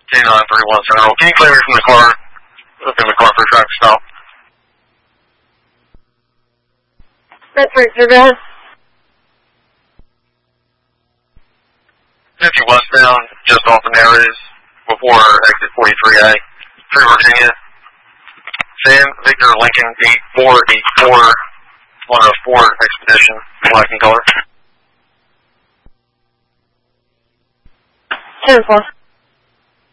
K931 Central. Can you clear me from the car? Looking the car for a traffic stop. That's right, surveillance. 50 westbound, just off the narrows, before exit 43A, through Virginia. Sam, Victor, Lincoln, 8484, 104, Expedition, black and color. 10-4.